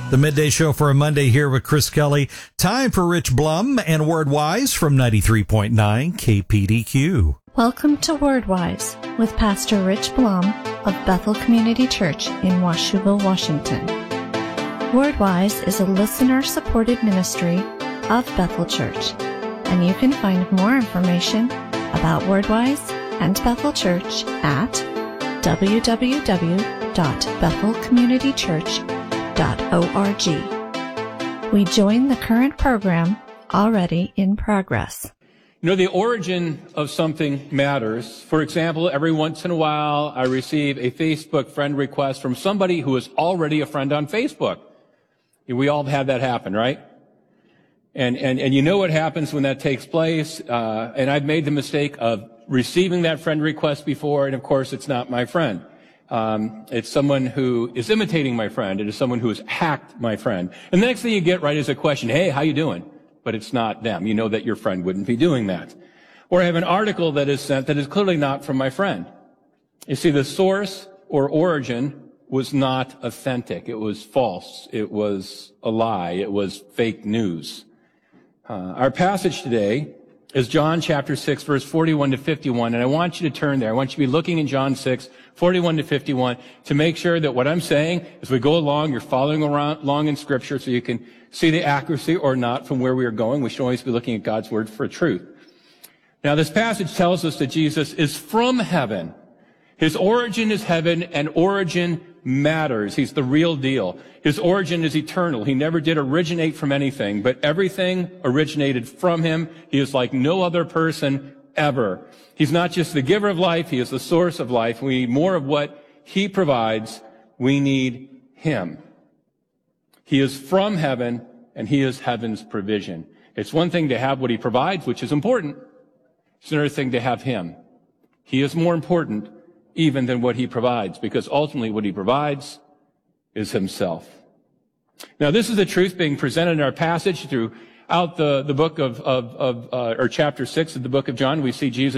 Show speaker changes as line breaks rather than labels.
The Midday Show for a Monday here with Chris Kelly. Time for Rich Blum and Wordwise from 93.9 KPDQ.
Welcome to Wordwise with Pastor Rich Blum of Bethel Community Church in Washougal, Washington. Wordwise is a listener-supported ministry of Bethel Church, and you can find more information about Wordwise and Bethel Church at www.bethelcommunitychurch.org. We join the current program already in progress.
You know, the origin of something matters. For example, every once in a while, I receive a Facebook friend request from somebody who is already a friend on Facebook. We all have had that happen, right? And you know what happens when that takes place. And I've made the mistake of receiving that friend request before, and of course, it's not my friend. It's someone who is imitating my friend. It is someone who has hacked my friend. And the next thing you get right is a question, hey, how you doing? But it's not them. You know that your friend wouldn't be doing that. Or I have an article that is sent that is clearly not from my friend. You see, the source or origin was not authentic. It was false. It was a lie. It was fake news. Our passage today is John chapter 6, verse 41 to 51. And I want you to turn there. I want you to be looking in John 6, 41 to 51 to make sure that what I'm saying, as we go along, you're following along in Scripture so you can see the accuracy or not from where we are going. We should always be looking at God's Word for truth. Now, this passage tells us that Jesus is from heaven. His origin is heaven, and origin matters. He's the real deal. His origin is eternal. He never did originate from anything, but everything originated from him. He is like no other person ever. He's not just the giver of life. He is the source of life. We need more of what he provides. We need him. He is from heaven, and he is heaven's provision. It's one thing to have what he provides, which is important. It's another thing to have him. He is more important even than what he provides, because ultimately what he provides is himself. Now, this is the truth being presented in our passage throughout the book or chapter 6 of the book of John. We see Jesus